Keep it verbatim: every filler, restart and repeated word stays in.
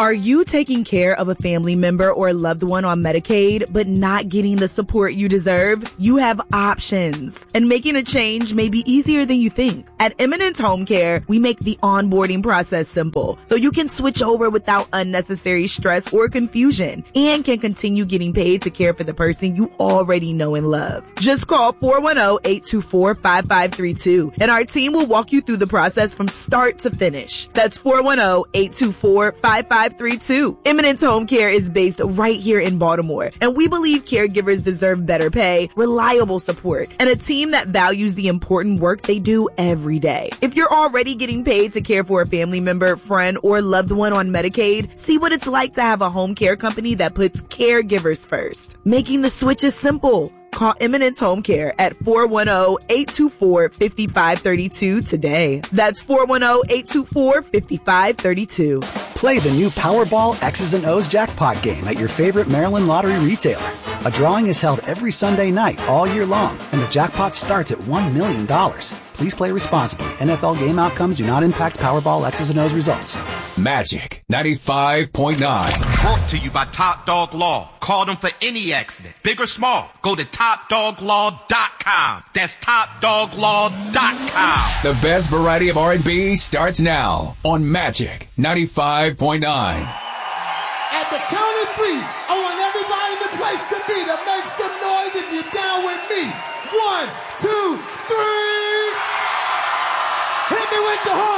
Are you taking care of a family member or loved one on Medicaid, but not getting the support you deserve? You have options, and making a change may be easier than you think. At Eminence Home Care, we make the onboarding process simple, so you can switch over without unnecessary stress or confusion, and can continue getting paid to care for the person you already know and love. Just call four one zero, eight two four, five five three two, and our team will walk you through the process from start to finish. That's four one zero, eight two four, five five three two. Eminence Home Care is based right here in Baltimore, and we believe caregivers deserve better pay, reliable support, and a team that values the important work they do every day. If you're already getting paid to care for a family member, friend, or loved one on Medicaid, see what it's like to have a home care company that puts caregivers first. Making the switch is simple. Call Eminence Home Care at four one zero, eight two four, five five three two today. That's four one zero, eight two four, five five three two. Play the new Powerball X's and O's jackpot game at your favorite Maryland lottery retailer. A drawing is held every Sunday night all year long, and the jackpot starts at one million dollars. Please play responsibly. N F L game outcomes do not impact Powerball X's and O's results. Magic ninety-five point nine. Brought to you by Top Dog Law. Call them for any accident, big or small. Go to top dog law dot com. That's top dog law dot com. The best variety of R and B starts now on Magic ninety-five point nine. At the count of three, I want everybody in the place to be to make some noise if you're down with me. One, two, three. Hit me with the horn.